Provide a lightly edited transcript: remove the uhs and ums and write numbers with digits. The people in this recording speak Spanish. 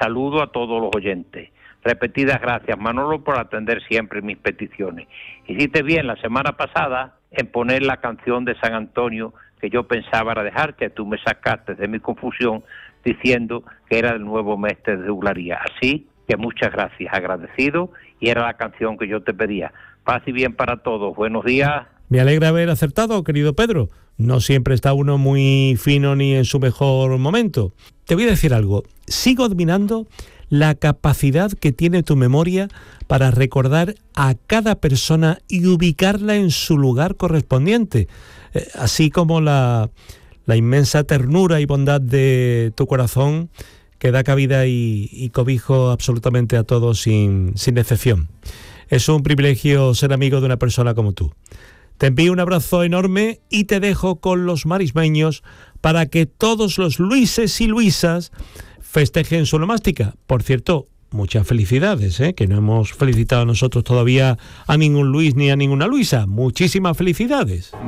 saludo a todos los oyentes. Repetidas gracias, Manolo, por atender siempre mis peticiones. Hiciste bien la semana pasada en poner la canción de San Antonio, que yo pensaba era dejarte, tú me sacaste de mi confusión diciendo que era el nuevo mestre de juglaría. Así que muchas gracias, agradecido, y era la canción que yo te pedía. Paz y bien para todos, buenos días. Me alegra haber acertado, querido Pedro. No siempre está uno muy fino ni en su mejor momento. Te voy a decir algo, sigo admirando la capacidad que tiene tu memoria para recordar a cada persona y ubicarla en su lugar correspondiente, así como la inmensa ternura y bondad de tu corazón que da cabida y cobijo absolutamente a todos sin excepción. Es un privilegio ser amigo de una persona como tú. Te envío un abrazo enorme y te dejo con los marismeños para que todos los Luises y Luisas festejen su onomástica. Por cierto, muchas felicidades, que no hemos felicitado nosotros todavía a ningún Luis ni a ninguna Luisa. Muchísimas felicidades.